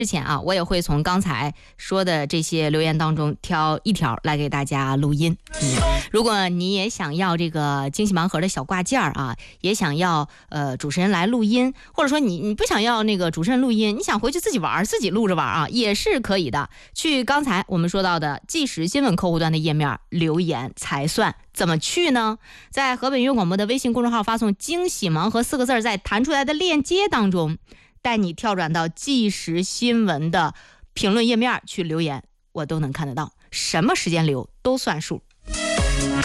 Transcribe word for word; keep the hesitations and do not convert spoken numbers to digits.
之前啊，我也会从刚才说的这些留言当中挑一条来给大家录音。嗯，如果你也想要这个惊喜盲盒的小挂件啊，也想要呃主持人来录音，或者说你你不想要那个主持人录音，你想回去自己玩，自己录着玩啊，也是可以的。去刚才我们说到的即时新闻客户端的页面留言才算。怎么去呢？在河北音乐广播的微信公众号发送惊喜盲盒四个字，在弹出来的链接当中带你跳转到即时新闻的评论页面去留言，我都能看得到，什么时间留都算数。